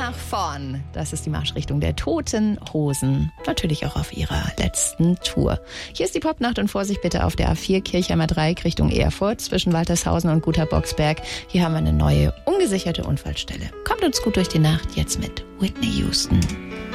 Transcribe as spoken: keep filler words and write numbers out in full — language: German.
nach vorn. Das ist die Marschrichtung der Toten Hosen. Natürlich auch auf ihrer letzten Tour. Hier ist die Popnacht und Vorsicht bitte auf der A vier Kirchheimer Dreieck Richtung Erfurt zwischen Waltershausen und Guter Boxberg. Hier haben wir eine neue, ungesicherte Unfallstelle. Kommt uns gut durch die Nacht, jetzt mit Whitney Houston.